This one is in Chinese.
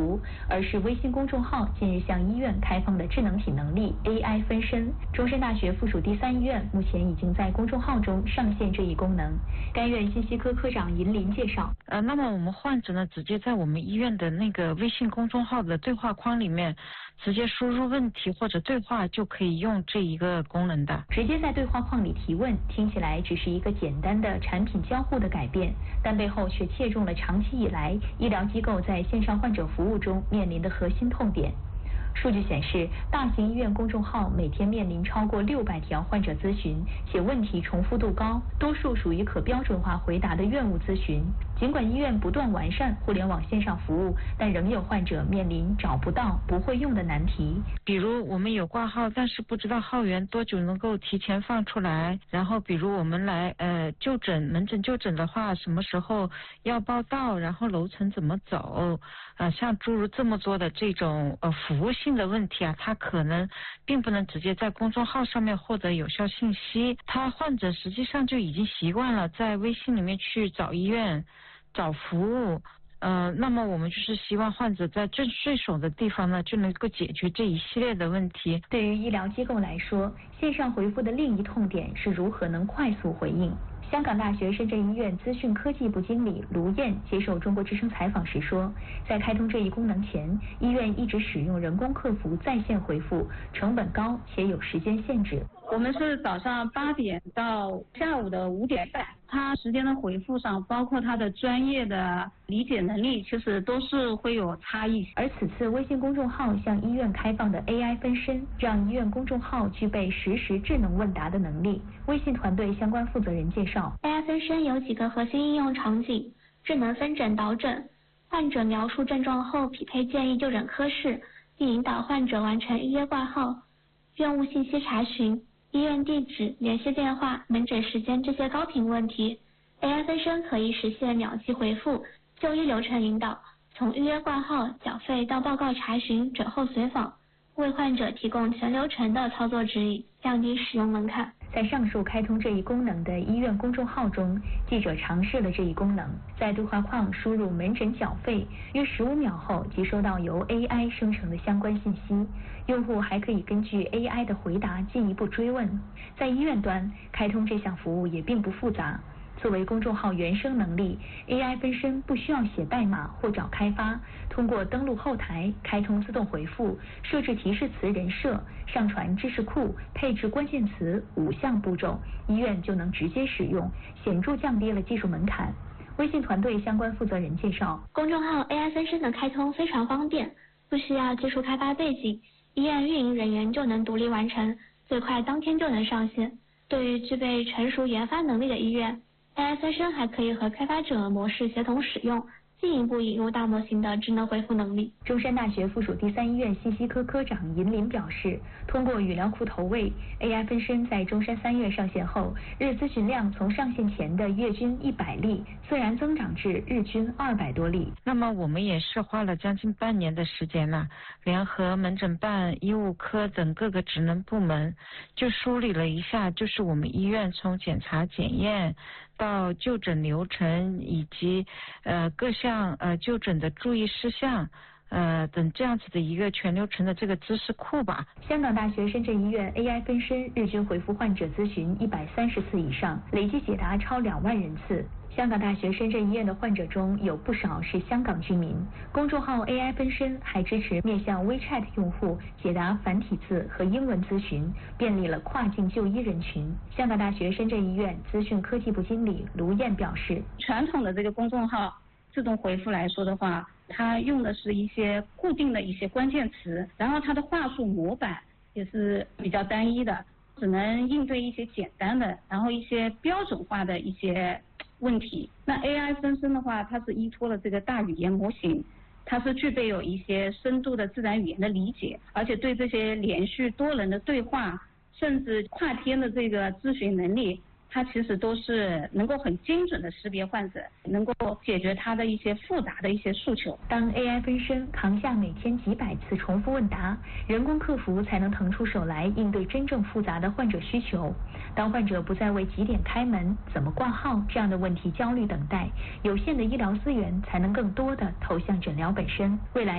服，而是微信公众号近日向医院开放的智能体能力 AI 分身。中山大学附属第3医院目前已经在公众号中上线这一功能。该院信息科科长尹林介绍， 那么我们患者呢，直接在我们医院的那个微信公众号的对话框里面，直接输入问题或者对话就可以用这一个功能的。 直接在对话框里提问，听起来只是一个简单的产品交互的改变，但背后却切中了长期以来医疗机构在线上患者服务中面临的核心痛点。数据显示，大型医院公众号每天面临超过600条患者咨询，且问题重复度高，多数属于可标准化回答的院务咨询。尽管医院不断完善互联网线上服务，但仍有患者面临找不到、不会用的难题。 比如我们有挂号，但是不知道号源多久能够提前放出来。然后比如我们来就诊门诊就诊的话，什么时候要报到，然后楼层怎么走，像诸如这么多的这种服务性的问题啊，他可能并不能直接在公众号上面获得有效信息。他患者实际上就已经习惯了在微信里面去找医院、找服务。那么我们就是希望患者在最顺手的地方呢，就能够解决这一系列的问题。 对于医疗机构来说，线上回复的另一痛点是如何能快速回应。香港大学深圳医院资讯科技部经理卢燕接受中国之声采访时说，在开通这一功能前，医院一直使用人工客服在线回复，成本高且有时间限制。 我们是早上8点到下午的5点半，他时间的回复上，包括他的专业的理解能力，其实都是会有差异。 而此次微信公众号向医院开放的 AI 分身，让医院公众号具备实时智能问答的能力。微信团队相关负责人介绍 ，AI 分身有几个核心应用场景：智能分诊导诊，患者描述症状后匹配建议就诊科室，并引导患者完成预约挂号；院务信息查询、医院地址、联系电话、门诊时间这些高频问题 ，AI 分身可以实现秒级回复、就医流程引导，从预约挂号、缴费到报告查询、诊后随访，为患者提供全流程的操作指引，降低使用门槛。 在上述开通这一功能的医院公众号中，记者尝试了这一功能，在对话框输入门诊缴费，约15秒后即收到由 AI 生成的相关信息。用户还可以根据 AI 的回答进一步追问。在医院端，开通这项服务也并不复杂。作为公众号原生能力 ，AI 分身不需要写代码或找开发，通过登录后台、开通自动回复、设置提示词人设、上传知识库、配置关键词5项步骤，医院就能直接使用，显著降低了技术门槛。微信团队相关负责人介绍， 公众号 AI 分身的开通非常方便，不需要技术开发背景，医院运营人员就能独立完成，最快当天就能上线。对于具备成熟研发能力的医院，AI 分身还可以和开发者模式协同使用，进一步引入大模型的智能回复能力。 中山大学附属第3医院信息科科长尹林表示，通过语料库投喂 ，AI 分身在中山3院上线后，日咨询量从上线前的月均100例，自然增长至日均200多例。 那么我们也是花了将近半年的时间了，联合门诊办、医务科等各个职能部门，就梳理了一下，就是我们医院从检查检验到就诊流程以及各项就诊的注意事项等这样子的一个全流程的这个知识库吧。 香港大学深圳医院 AI 分身日均回复患者咨询130次以上，累计解答超2万人次。香港大学深圳医院的患者中有不少是香港居民。公众号 AI 分身还支持面向 WeChat 用户解答繁体字和英文咨询，便利了跨境就医人群。香港大学深圳医院资讯科技部经理卢燕表示， 传统的这个公众号自动回复来说的话，它用的是一些固定的一些关键词，然后它的话术模板也是比较单一的，只能应对一些简单的，然后一些标准化的一些问题。那 AI 分身的话，它是依托了这个大语言模型，它是具备有一些深度的自然语言的理解，而且对这些连续多人的对话，甚至跨天的这个咨询能力，它其实都是能够很精准的识别患者，能够解决他的一些复杂的一些诉求。 当 AI 分身扛下每天几百次重复问答，人工客服才能腾出手来应对真正复杂的患者需求。当患者不再为几点开门、怎么挂号这样的问题焦虑等待，有限的医疗资源才能更多的投向诊疗本身。未来